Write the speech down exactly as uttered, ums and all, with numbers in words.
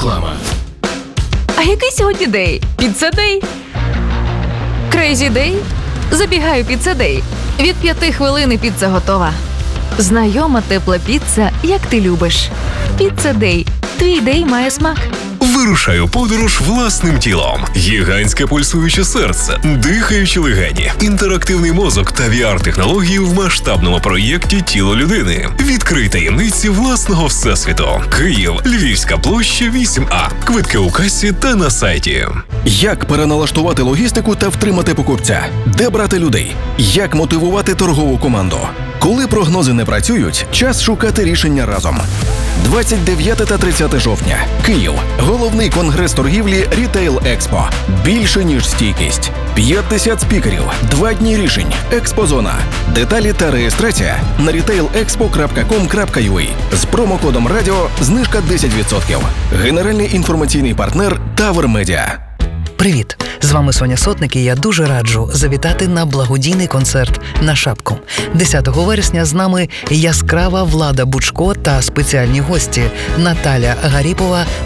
Реклама. А який сьогодні день? Піцца-дей? Крейзі-дей? Забігаю піцца-дей. Від п'яти хвилин і піца готова. Знайома тепла піца, як ти любиш. Піцца-дей. Твій дей має смак. Вирушай у подорож власним тілом. Гігантське пульсуюче серце, дихаючі легені, інтерактивний мозок та ві ар-технології в масштабному проєкті «Тіло людини». Відкрий таємниці власного всесвіту. Київ, Львівська площа, вісім А. Квитки у касі та на сайті. Як переналаштувати логістику та втримати покупця? Де брати людей? Як мотивувати торгову команду? Коли прогнози не працюють, час шукати рішення разом. двадцять дев'яте та тридцяте жовтня. Київ. Головний конгрес торгівлі «Рітейл Експо». Більше, ніж стійкість. п'ятдесят спікерів. Два дні рішень. Експозона. Деталі та реєстрація на рітейл експо крапка ком крапка ю а. З промокодом «Радіо» знижка десять відсотків. Генеральний інформаційний партнер «Тавер Медіа». Привіт! З вами Соня Сотник, і я дуже раджу завітати на благодійний концерт на Шапку. десятого вересня з нами яскрава Влада Бучко та спеціальні гості Наталя Гаріпова